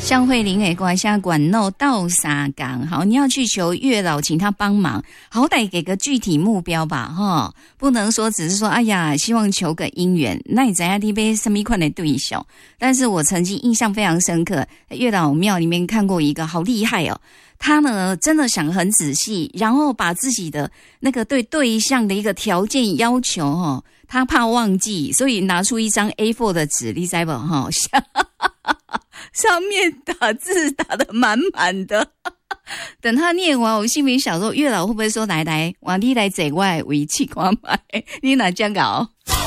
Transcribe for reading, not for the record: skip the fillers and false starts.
向慧玲给挂下管弄到沙港，好，你要去求月老，请他帮忙，好歹给个具体目标吧，哈，不能说只是说，哎呀，希望求个姻缘，那你怎样地被什么款的对象？但是我曾经印象非常深刻，月老庙里面看过一个，好厉害哦。他呢，真的想很仔细，然后把自己的那个对象的一个条件要求哦，他怕忘记，所以拿出一张 A4 的纸，你知道哈，上面打字打得满满的。等他念完，我心里想说，月老会不会说来，我你来坐我的位置看卖，你哪这样搞？